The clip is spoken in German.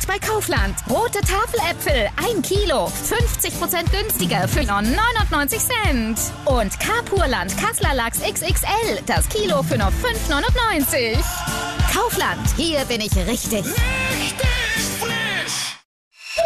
Jetzt bei Kaufland. Rote Tafeläpfel, 1 Kilo, 50% günstiger für nur 99 Cent. Und Carpurland Kassler Lachs XXL, das Kilo für nur 5,99. Kaufland, hier bin ich richtig.